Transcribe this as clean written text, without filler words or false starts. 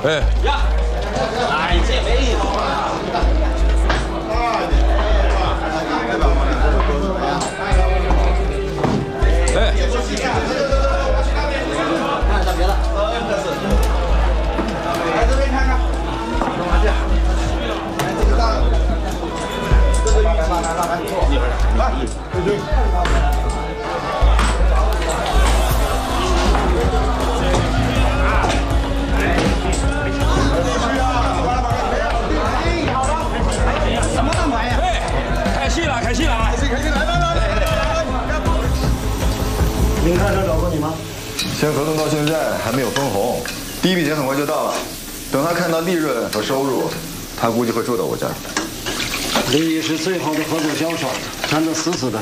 哎呀，哎，这没意思。哎，看看别的。来这边看看。拿去。来这个大的，这个来，一会儿来，对对。 开戏了啊！开戏，来！林开车找过你吗？ 签合同到现在还没有分红，第一笔钱很快就到了。等他看到利润和收入，他估计会住到我家。 利益是最好的合作销售，缠得死死的。